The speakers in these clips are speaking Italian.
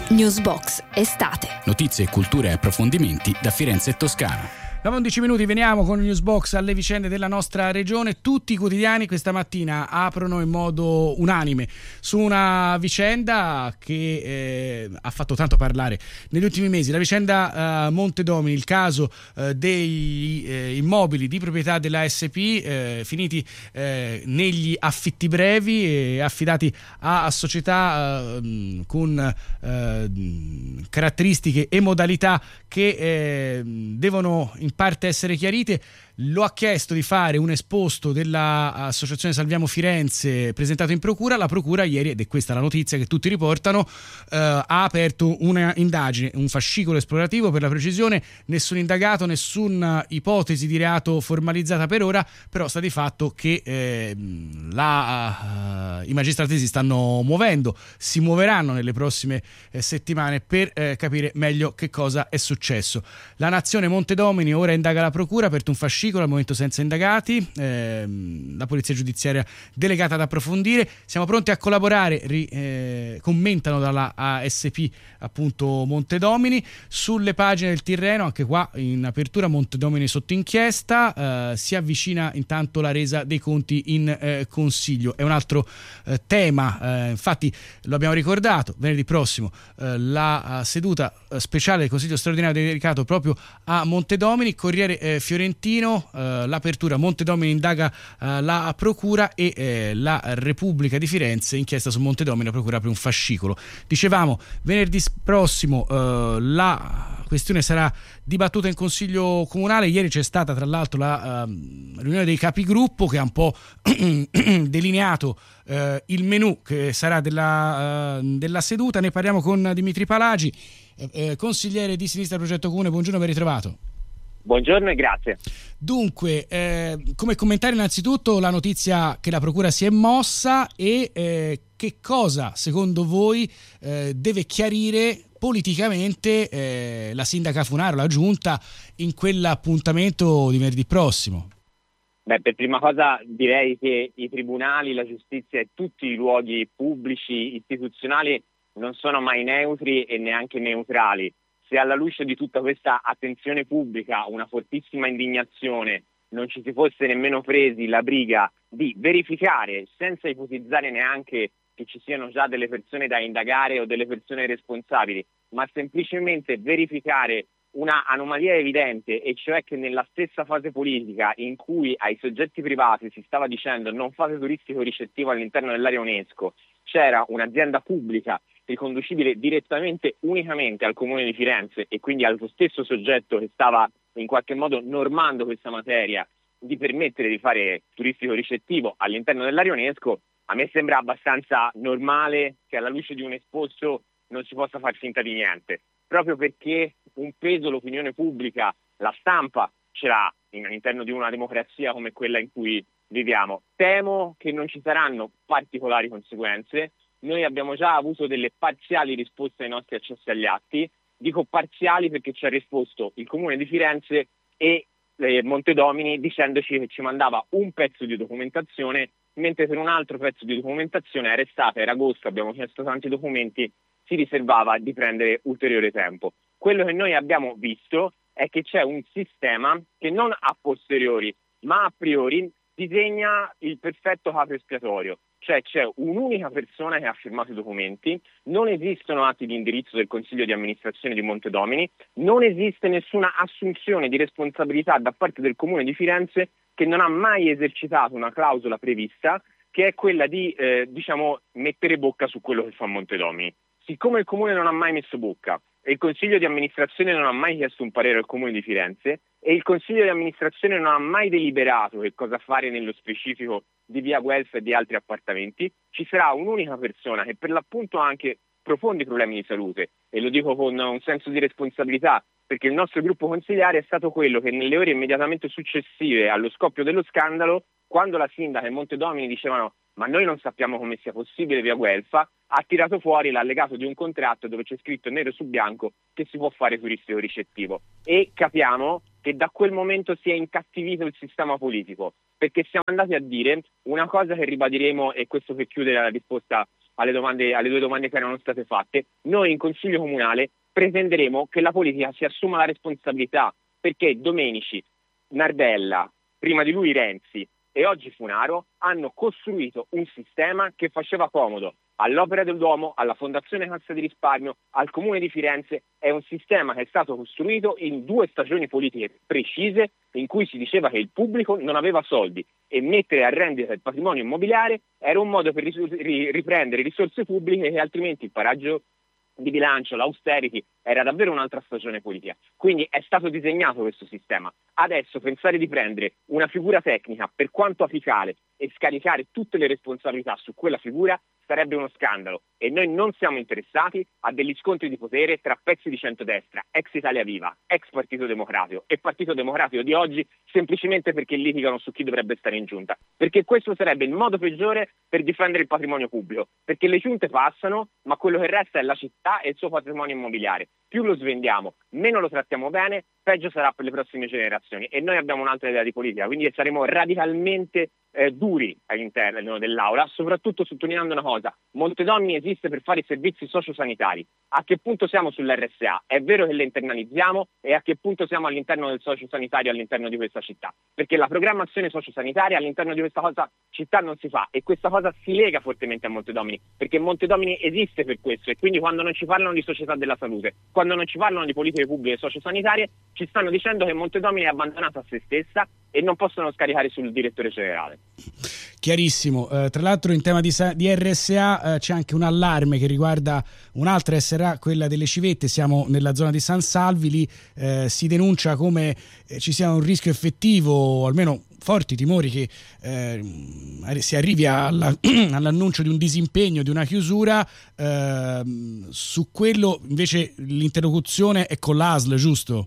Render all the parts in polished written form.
Newsbox Estate. Notizie, cultura e approfondimenti da Firenze e Toscana. Da 11 minuti veniamo con il Newsbox alle vicende della nostra regione. Tutti i quotidiani questa mattina aprono in modo unanime su una vicenda che ha fatto tanto parlare negli ultimi mesi, la vicenda Montedomini, il caso degli immobili di proprietà della SP finiti negli affitti brevi affidati a società con caratteristiche e modalità che devono in parte essere chiarite. Lo ha chiesto di fare un esposto dell'Associazione Salviamo Firenze presentato in procura. La procura ieri, ed è questa la notizia che tutti riportano, ha aperto una indagine, un fascicolo esplorativo per la precisione, nessun indagato, nessuna ipotesi di reato formalizzata per ora, però sta di fatto che i magistrati si stanno muovendo, si muoveranno nelle prossime settimane per capire meglio che cosa è successo. La Nazione Montedomini ora indaga la procura, ha aperto un fascicolo al momento senza indagati, la polizia giudiziaria delegata ad approfondire. Siamo pronti a collaborare, commentano dalla ASP appunto Montedomini. Sulle pagine del Tirreno, anche qua in apertura, Montedomini sotto inchiesta, si avvicina intanto la resa dei conti in Consiglio. È un altro tema, infatti lo abbiamo ricordato, venerdì prossimo la seduta speciale del Consiglio straordinario dedicato proprio a Montedomini. Corriere Fiorentino, l'apertura, Montedomini indaga la procura e la Repubblica di Firenze, inchiesta su Montedomini, la procura apre un fascicolo. Dicevamo, venerdì prossimo la questione sarà dibattuta in Consiglio Comunale. Ieri c'è stata tra l'altro la riunione dei capigruppo che ha un po' delineato il menù che sarà della seduta. Ne parliamo con Dimitri Palagi, consigliere di Sinistra Progetto Comune. Buongiorno, ben ritrovato. Buongiorno e grazie. Dunque, come commentare innanzitutto la notizia che la procura si è mossa e che cosa secondo voi deve chiarire politicamente la sindaca Funaro, la giunta, in quell'appuntamento di venerdì prossimo? Beh, per prima cosa direi che i tribunali, la giustizia e tutti i luoghi pubblici, istituzionali non sono mai neutri e neanche neutrali. Se alla luce di tutta questa attenzione pubblica, una fortissima indignazione, non ci si fosse nemmeno presi la briga di verificare, senza ipotizzare neanche che ci siano già delle persone da indagare o delle persone responsabili, ma semplicemente verificare una anomalia evidente, e cioè che nella stessa fase politica in cui ai soggetti privati si stava dicendo non fate turistico ricettivo all'interno dell'area UNESCO, c'era un'azienda pubblica riconducibile direttamente, unicamente al Comune di Firenze e quindi al stesso soggetto che stava in qualche modo normando questa materia di permettere di fare turistico ricettivo all'interno dell'area UNESCO. A me sembra abbastanza normale che alla luce di un esposto non si possa far finta di niente, proprio perché un peso l'opinione pubblica, la stampa ce l'ha all'interno di una democrazia come quella in cui viviamo. Temo che non ci saranno particolari conseguenze. Noi abbiamo già avuto delle parziali risposte ai nostri accessi agli atti. Dico parziali perché ci ha risposto il Comune di Firenze e Montedomini dicendoci che ci mandava un pezzo di documentazione, mentre per un altro pezzo di documentazione era agosto, abbiamo chiesto tanti documenti, si riservava di prendere ulteriore tempo. Quello che noi abbiamo visto è che c'è un sistema che non a posteriori, ma a priori disegna il perfetto capro espiatorio. Cioè c'è un'unica persona che ha firmato i documenti, non esistono atti di indirizzo del Consiglio di amministrazione di Montedomini, non esiste nessuna assunzione di responsabilità da parte del Comune di Firenze, che non ha mai esercitato una clausola prevista, che è quella di mettere bocca su quello che fa Montedomini. Siccome il Comune non ha mai messo bocca e il Consiglio di amministrazione non ha mai chiesto un parere al Comune di Firenze e il Consiglio di amministrazione non ha mai deliberato che cosa fare nello specifico di via Guelfa e di altri appartamenti, ci sarà un'unica persona che per l'appunto ha anche profondi problemi di salute, e lo dico con un senso di responsabilità, perché il nostro gruppo consigliare è stato quello che nelle ore immediatamente successive allo scoppio dello scandalo, quando la sindaca e Montedomini dicevano ma noi non sappiamo come sia possibile via Guelfa, ha tirato fuori l'allegato di un contratto dove c'è scritto nero su bianco che si può fare turistico ricettivo, e capiamo che da quel momento si è incattivito il sistema politico, perché siamo andati a dire una cosa che ribadiremo, e questo per chiudere la risposta alle due domande che erano state fatte. Noi in Consiglio Comunale pretenderemo che la politica si assuma la responsabilità, perché Domenici, Nardella, prima di lui Renzi e oggi Funaro hanno costruito un sistema che faceva comodo all'Opera del Duomo, alla Fondazione Cassa di Risparmio, al Comune di Firenze. È un sistema che è stato costruito in 2 stagioni politiche precise in cui si diceva che il pubblico non aveva soldi e mettere a rendita il patrimonio immobiliare era un modo per riprendere risorse pubbliche che altrimenti il pareggio di bilancio, l'austerity, era davvero un'altra stagione politica. Quindi è stato disegnato questo sistema. Adesso pensare di prendere una figura tecnica, per quanto apicale, e scaricare tutte le responsabilità su quella figura sarebbe uno scandalo, e noi non siamo interessati a degli scontri di potere tra pezzi di centrodestra, ex Italia Viva, ex Partito Democratico e Partito Democratico di oggi, semplicemente perché litigano su chi dovrebbe stare in giunta, perché questo sarebbe il modo peggiore per difendere il patrimonio pubblico, perché le giunte passano, ma quello che resta è la città e il suo patrimonio immobiliare. Più lo svendiamo, meno lo trattiamo bene, peggio sarà per le prossime generazioni, e noi abbiamo un'altra idea di politica, quindi saremo radicalmente duri all'interno dell'aula, soprattutto sottolineando una cosa: Montedomini esiste per fare i servizi sociosanitari. A che punto siamo sull'RSA? È vero che le internalizziamo, e a che punto siamo all'interno del sociosanitario all'interno di questa città? Perché la programmazione sociosanitaria all'interno di questa città non si fa, e questa cosa si lega fortemente a Montedomini, perché Montedomini esiste per questo, e quindi quando non ci parlano di società della salute, quando non ci parlano di politiche pubbliche sociosanitarie, ci stanno dicendo che Montedomini è abbandonata a se stessa e non possono scaricare sul direttore generale. Chiarissimo. Tra l'altro in tema di RSA c'è anche un allarme che riguarda un'altra SRA, quella delle civette. Siamo nella zona di San Salvi, lì si denuncia come ci sia un rischio effettivo, almeno forti timori che si arrivi all'annuncio di un disimpegno, di una chiusura. Su quello invece l'interlocuzione è con l'ASL, giusto?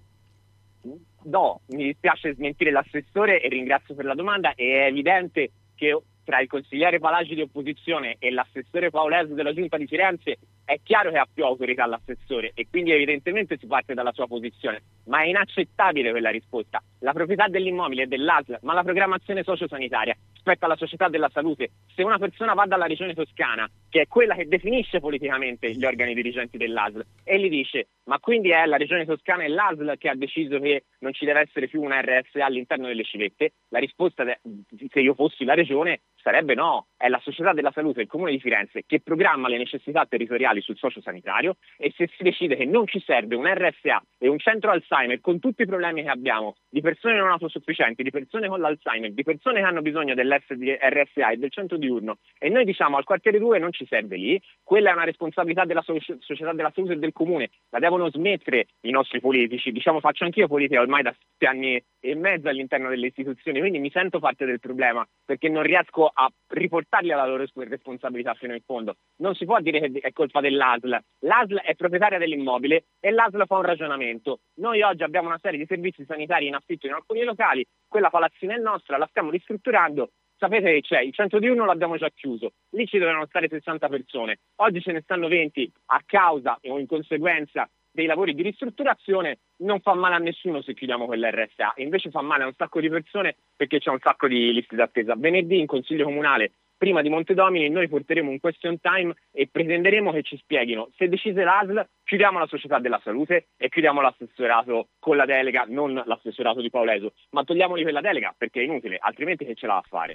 No, mi dispiace smentire l'assessore e ringrazio per la domanda. È evidente che tra il consigliere Palagi di opposizione e l'assessore Paolesi della Giunta di Firenze è chiaro che ha più autorità l'assessore, e quindi evidentemente si parte dalla sua posizione, ma è inaccettabile quella risposta. La proprietà dell'immobile è dell'ASL, ma la programmazione sociosanitaria spetta alla società della salute. Se una persona va dalla regione toscana, che è quella che definisce politicamente gli organi dirigenti dell'ASL, e gli dice: ma quindi è la regione toscana e l'ASL che ha deciso che non ci deve essere più una RSA all'interno delle civette? La risposta, se io fossi la regione, sarebbe no. È la società della salute, il Comune di Firenze, che programma le necessità territoriali sul sociosanitario, e se si decide che non ci serve un RSA e un centro Alzheimer con tutti i problemi che abbiamo, di persone non autosufficienti, di persone con l'Alzheimer, di persone che hanno bisogno dell'RSA e del centro diurno, e noi diciamo al quartiere 2 non ci serve lì, quella è una responsabilità della società della salute e del Comune. La devono smettere i nostri politici. Diciamo, faccio anch'io politica ormai da 7 anni e mezzo all'interno delle istituzioni, quindi mi sento parte del problema, perché non riesco a riportarli alla loro responsabilità fino in fondo. Non si può dire che è colpa dell'ASL. L'ASL è proprietaria dell'immobile e l'ASL fa un ragionamento. Noi oggi abbiamo una serie di servizi sanitari in affitto in alcuni locali, quella palazzina è nostra, la stiamo ristrutturando. Sapete che c'è? Il centro diurno l'abbiamo già chiuso, lì ci dovevano stare 60 persone, oggi ce ne stanno 20 a causa o in conseguenza dei lavori di ristrutturazione. Non fa male a nessuno se chiudiamo quell'RSA, invece fa male a un sacco di persone perché c'è un sacco di liste d'attesa. Venerdì in Consiglio Comunale, prima di Montedomini, noi porteremo un question time e pretenderemo che ci spieghino: se decise l'ASL, chiudiamo la società della salute e chiudiamo l'assessorato con la delega, non l'assessorato di Paoleso, ma togliamogli quella delega perché è inutile, altrimenti che ce la va a fare?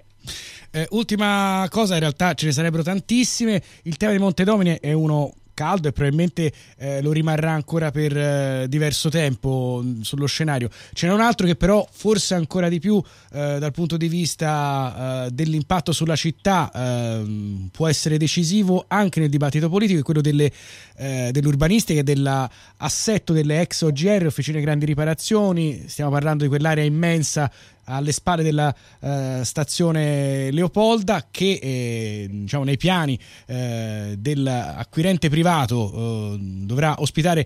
Ultima cosa, in realtà ce ne sarebbero tantissime. Il tema di Montedomini è uno caldo e probabilmente lo rimarrà ancora per diverso tempo sullo scenario. Ce n'è un altro che però forse ancora di più dal punto di vista dell'impatto sulla città può essere decisivo anche nel dibattito politico, è quello dell'urbanistica e dell'assetto delle ex OGR, Officine Grandi Riparazioni. Stiamo parlando di quell'area immensa alle spalle della stazione Leopolda che diciamo nei piani dell'acquirente privato dovrà ospitare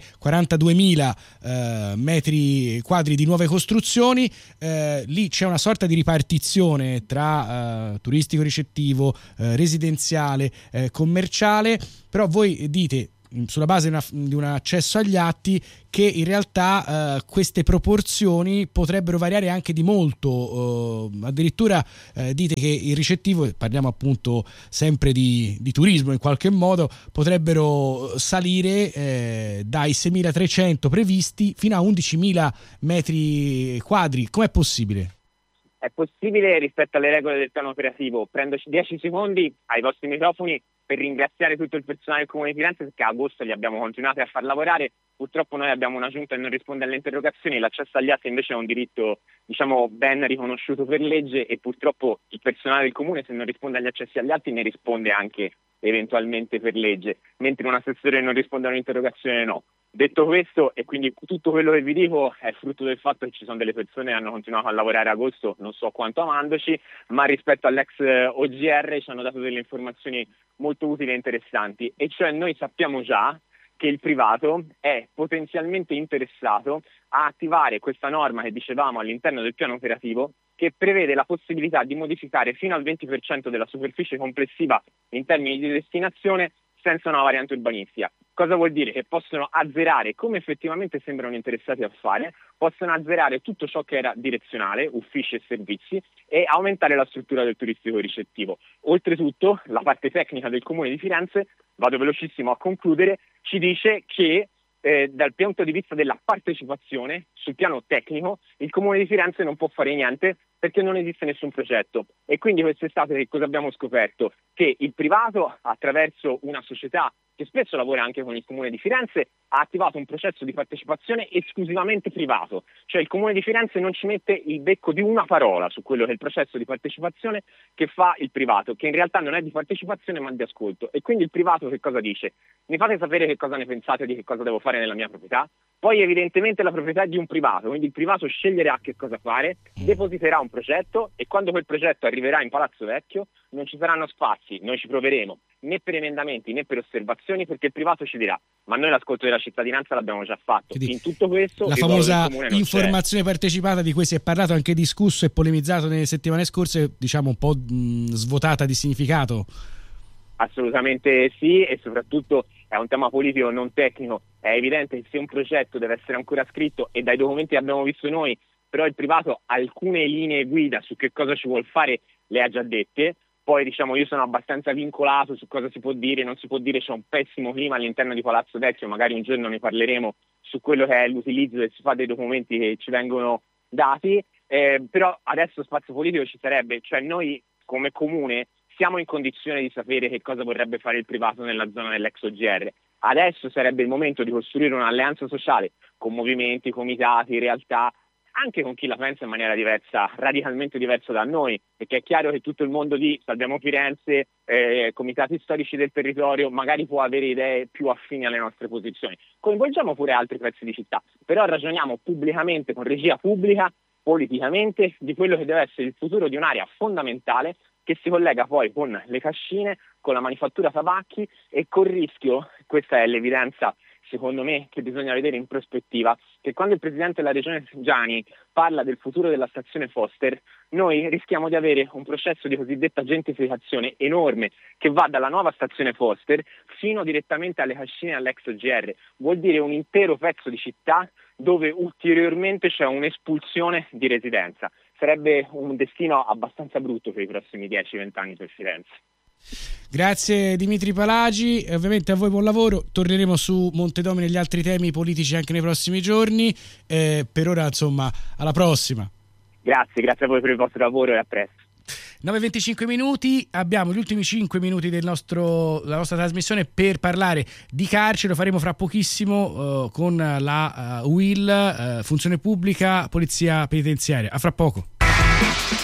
42.000 metri quadri di nuove costruzioni. Lì c'è una sorta di ripartizione tra turistico ricettivo, residenziale, commerciale, però voi dite sulla base di un accesso agli atti, che in realtà queste proporzioni potrebbero variare anche di molto. Addirittura dite che il ricettivo, parliamo appunto sempre di turismo in qualche modo, potrebbero salire dai 6.300 previsti fino a 11.000 metri quadri. Com'è possibile? È possibile rispetto alle regole del piano operativo. Prendo 10 secondi ai vostri microfoni per ringraziare tutto il personale del Comune di Firenze, perché a agosto li abbiamo continuati a far lavorare. Purtroppo noi abbiamo una giunta che non risponde alle interrogazioni, l'accesso agli atti invece è un diritto, diciamo, ben riconosciuto per legge, e purtroppo il personale del Comune, se non risponde agli accessi agli atti, ne risponde anche eventualmente per legge, mentre un assessore non risponde a un'interrogazione no. Detto questo, e quindi tutto quello che vi dico è frutto del fatto che ci sono delle persone che hanno continuato a lavorare a agosto, non so quanto amandoci, ma rispetto all'ex OGR ci hanno dato delle informazioni molto utili e interessanti, e cioè noi sappiamo già che il privato è potenzialmente interessato a attivare questa norma che dicevamo all'interno del piano operativo, che prevede la possibilità di modificare fino al 20% della superficie complessiva in termini di destinazione senza una variante urbanistica. Cosa vuol dire? Che possono azzerare, come effettivamente sembrano interessati a fare, possono azzerare tutto ciò che era direzionale, uffici e servizi, e aumentare la struttura del turistico ricettivo. Oltretutto, la parte tecnica del Comune di Firenze, vado velocissimo a concludere, ci dice che dal punto di vista della partecipazione, sul piano tecnico, il Comune di Firenze non può fare niente perché non esiste nessun progetto. E quindi quest'estate che cosa abbiamo scoperto? Che il privato, attraverso una società che spesso lavora anche con il Comune di Firenze, ha attivato un processo di partecipazione esclusivamente privato. Cioè il Comune di Firenze non ci mette il becco di una parola su quello che è il processo di partecipazione che fa il privato, che in realtà non è di partecipazione ma di ascolto. E quindi il privato che cosa dice? Mi fate sapere che cosa ne pensate di che cosa devo fare nella mia proprietà? Poi evidentemente la proprietà è di un privato, quindi il privato sceglierà che cosa fare, depositerà un progetto, e quando quel progetto arriverà in Palazzo Vecchio non ci saranno spazi, noi ci proveremo, né per emendamenti né per osservazioni, perché il privato ci dirà: ma noi l'ascolto della cittadinanza l'abbiamo già fatto. Quindi, in tutto questo la famosa informazione partecipata di cui si è parlato, anche discusso e polemizzato nelle settimane scorse, diciamo un po' svuotata di significato. Assolutamente sì, e soprattutto è un tema politico, non tecnico. È evidente che se un progetto deve essere ancora scritto, e dai documenti che abbiamo visto noi, però il privato alcune linee guida su che cosa ci vuol fare le ha già dette. Poi diciamo io sono abbastanza vincolato su cosa si può dire e non si può dire, c'è un pessimo clima all'interno di Palazzo Vecchio, magari un giorno ne parleremo su quello che è l'utilizzo che si fa dei documenti che ci vengono dati, però adesso spazio politico ci sarebbe, cioè noi come comune siamo in condizione di sapere che cosa vorrebbe fare il privato nella zona dell'ex OGR. Adesso sarebbe il momento di costruire un'alleanza sociale con movimenti, comitati, realtà, anche con chi la pensa in maniera diversa, radicalmente diversa da noi, perché è chiaro che tutto il mondo di Salviamo Firenze, comitati storici del territorio, magari può avere idee più affini alle nostre posizioni. Coinvolgiamo pure altri pezzi di città, però ragioniamo pubblicamente, con regia pubblica, politicamente, di quello che deve essere il futuro di un'area fondamentale che si collega poi con le cascine, con la manifattura tabacchi e col rischio, questa è l'evidenza secondo me che bisogna vedere in prospettiva, che quando il Presidente della Regione Giani parla del futuro della stazione Foster, noi rischiamo di avere un processo di cosiddetta gentrificazione enorme che va dalla nuova stazione Foster fino direttamente alle cascine e all'ex OGR. Vuol dire un intero pezzo di città dove ulteriormente c'è un'espulsione di residenza. Sarebbe un destino abbastanza brutto per i prossimi 10-20 anni per Firenze. Grazie Dimitri Palagi, ovviamente a voi buon lavoro, torneremo su Montedomini e gli altri temi politici anche nei prossimi giorni, per ora insomma alla prossima. Grazie a voi per il vostro lavoro e a presto. 9:25 minuti, abbiamo gli ultimi 5 minuti della nostra trasmissione per parlare di carcere, lo faremo fra pochissimo con la UIL, Funzione Pubblica, Polizia Penitenziaria. A fra poco.